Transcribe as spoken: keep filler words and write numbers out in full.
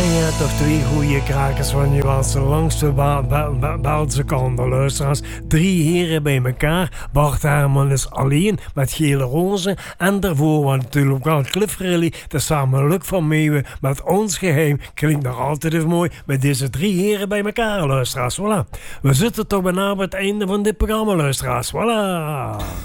ja, toch twee goede krakers van je was langs de Belgische kant, luisteraars. Drie heren bij elkaar. Bart Herman is alleen met gele rozen. En daarvoor was natuurlijk wel Cliff Riley. De samen Luc van Meeuwen met ons geheim. Klinkt nog altijd even mooi. Met deze drie heren bij elkaar, luisteraars. Voilà. We zitten toch bijna bij het einde van dit programma, luisteraars. Voilà.